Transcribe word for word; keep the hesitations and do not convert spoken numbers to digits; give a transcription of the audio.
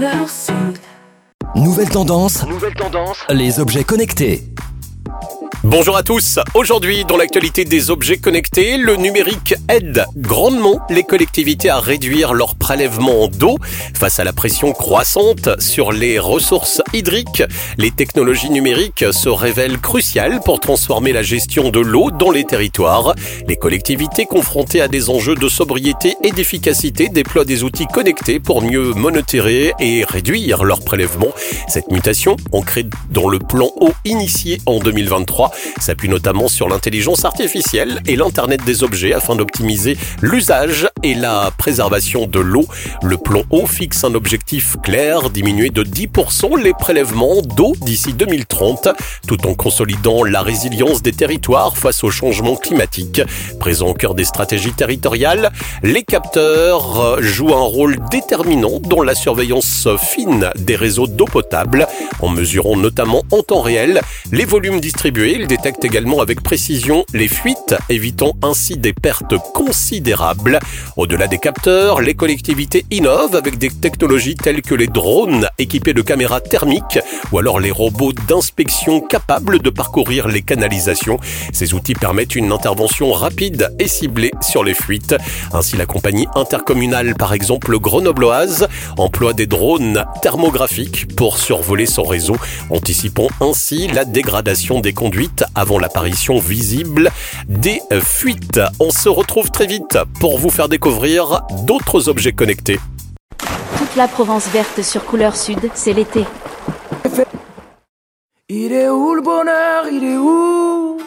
Couleur Sud. Nouvelle tendance, Nouvelle tendance. les objets connectés. Bonjour à tous. Aujourd'hui, dans l'actualité des objets connectés, le numérique aide grandement les collectivités à réduire leurs prélèvements d'eau face à la pression croissante sur les ressources hydriques. Les technologies numériques se révèlent cruciales pour transformer la gestion de l'eau dans les territoires. Les collectivités confrontées à des enjeux de sobriété et d'efficacité déploient des outils connectés pour mieux monitorer et réduire leurs prélèvements. Cette mutation, ancrée dans le plan eau initié en deux mille vingt-trois, s'appuie notamment sur l'intelligence artificielle et l'Internet des objets afin d'optimiser l'usage et la préservation de l'eau. Le plan eau fixe un objectif clair, diminuer de dix pour cent les prélèvements d'eau d'ici deux mille trente, tout en consolidant la résilience des territoires face au changement climatique. Présent au cœur des stratégies territoriales, les capteurs jouent un rôle déterminant dans la surveillance fine des réseaux d'eau potable, en mesurant notamment en temps réel les volumes distribués. Ils détectent également avec précision les fuites, évitant ainsi des pertes considérables. Au-delà des capteurs, les collectivités innovent avec des technologies telles que les drones équipés de caméras thermiques ou alors les robots d'inspection capables de parcourir les canalisations. Ces outils permettent une intervention rapide et ciblée sur les fuites. Ainsi, la compagnie intercommunale, par exemple grenobloise, emploie des drones thermographiques pour survoler son réseau, anticipant ainsi la dégradation des conduites avant l'apparition visible des fuites. On se retrouve très vite pour vous faire découvrir d'autres objets connectés. Toute la Provence verte sur Couleur Sud, c'est l'été. Il est où le bonheur? Il est où?